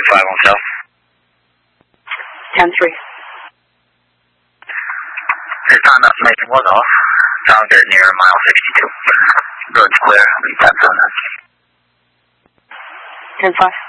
5 on south. 10-3. This time that information was off. Found it near mile 62. Road's clear. Lead time's on that. 10-5.